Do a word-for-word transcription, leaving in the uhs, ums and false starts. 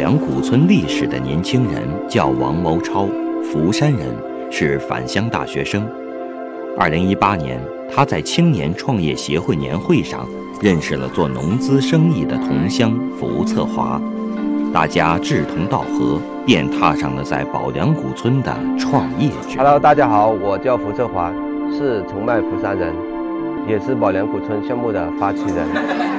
梁古村历史的年轻人叫王谋超，福山人，是返乡大学生。二零一八年，他在青年创业协会年会上认识了做农资生意的同乡福策华，大家志同道合，便踏上了在保良古村的创业之路。 Hello， 大家好，我叫福策华，是澄迈福山人，也是保良古村项目的发起人。